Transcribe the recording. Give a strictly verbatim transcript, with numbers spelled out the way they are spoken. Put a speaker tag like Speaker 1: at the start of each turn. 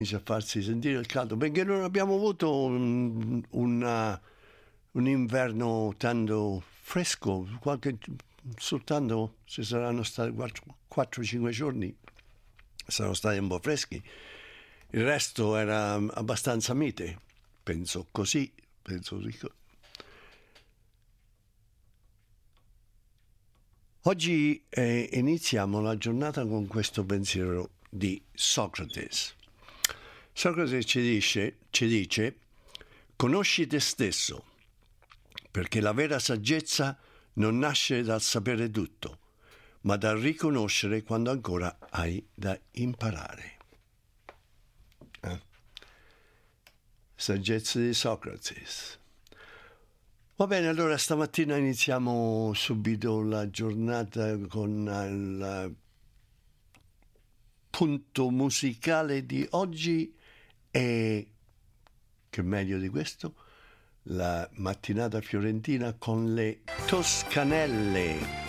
Speaker 1: a farsi sentire il caldo, perché non abbiamo avuto un, una, un inverno tanto fresco, qualche, soltanto ci saranno stati quattro cinque giorni, saranno stati un po' freschi, il resto era abbastanza mite, penso così, penso dico. Oggi eh, iniziamo la giornata con questo pensiero di Socrate. Socrate ci dice, ci dice, conosci te stesso, perché la vera saggezza non nasce dal sapere tutto, ma dal riconoscere quando ancora hai da imparare. Eh? Saggezza di Socrate. Va bene, allora stamattina iniziamo subito la giornata con il punto musicale di oggi e, che meglio di questo, la mattinata fiorentina con le Toscanelle.